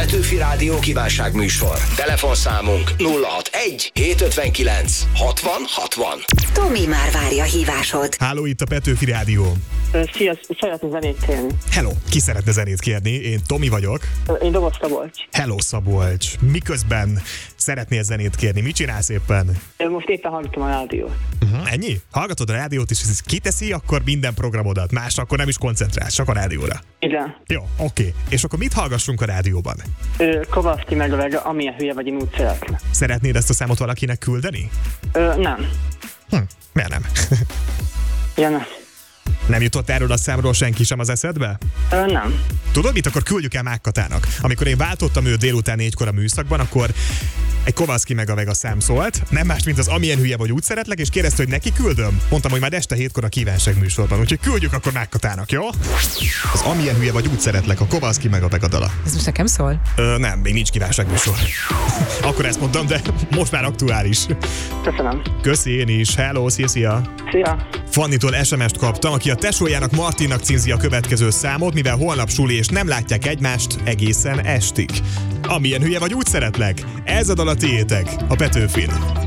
Petőfi Rádió kívánságműsor. Telefonszámunk 061 759 60 60. Tomi már várja a hívásod. Háló, itt a Petőfi Rádió. Szia, szeretnék zenét kérni. Hello, ki szeretne zenét kérni? Én Tomi vagyok. Én Dobos Szabolcs. Hello, Szabolcs. Miközben szeretnél zenét kérni? Mit csinálsz éppen? Én most éppen hallgatom a rádiót. Ennyi? Hallgatod a rádiót, és ez kiteszi, akkor minden programodat. Másra akkor nem is koncentrálsz, csak a rádióra. Igen. Jó, oké. És akkor mit hallgassunk a rádióban? Kovalszki meg a Amilyen hülye vagy, én úgy szeretne. Szeretnéd ezt a számot valakinek küldeni? Nem. Miért nem? Ja, nem. Nem jutott erről a számról senki sem az eszedbe? Nem. Tudod mit? Akkor küldjük el Mágkatának. Amikor én váltottam őt délután 4-kor a műszakban, akkor egy Kovalszki meg a szám szólt, nem más, mint az Amilyen hülye vagy, úgy szeretlek, és kérdezte, hogy neki küldöm. Mondtam, hogy már este 7-kor a kívánság műsorban, úgyhogy küldjük akkor Mágkatának, jó? Az Amilyen hülye vagy, úgy szeretlek, a Kovalszki meg a dala. Ez most nekem szól? Nem, még nincs kívánság műsor. Akkor ezt mondtam, de most már aktuális. Köszönöm. Köszi én is. Hello, szia. Szia. Fannitól SMS-t kaptam, aki a tesójának Martinnak címzi a következő számot, mivel holnap suli és nem látják egymást egészen estig. Amilyen hülye vagy, úgy szeretlek. Ez a dal a tiétek, a Petőfin.